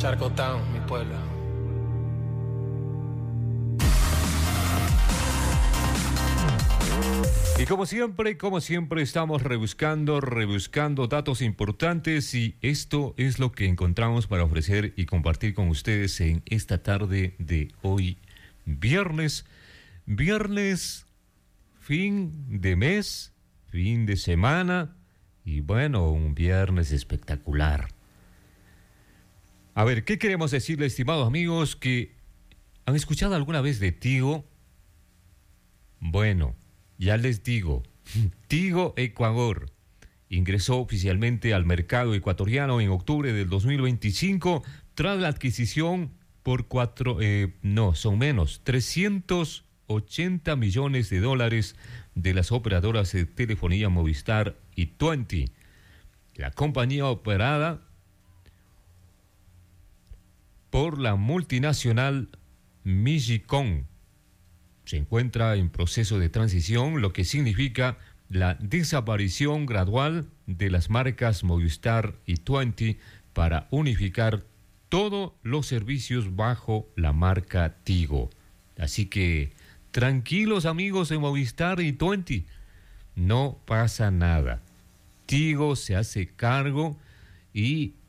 Charcotán, mi pueblo. Y como siempre estamos rebuscando datos importantes, y esto es lo que encontramos para ofrecer y compartir con ustedes en esta tarde de hoy, viernes, fin de mes, fin de semana, y bueno, un viernes espectacular. A ver, ¿qué queremos decirle, estimados amigos, que han escuchado alguna vez de Tigo? Bueno, ya les digo, Tigo Ecuador ingresó oficialmente al mercado ecuatoriano en octubre del 2025 tras la adquisición por 380 millones de dólares de las operadoras de telefonía Movistar y Tuenti. La compañía operada por la multinacional Millicom se encuentra en proceso de transición, lo que significa la desaparición gradual de las marcas Movistar y Tuenti para unificar todos los servicios bajo la marca Tigo. Así que tranquilos, amigos de Movistar y Tuenti, no pasa nada. Tigo se hace cargo y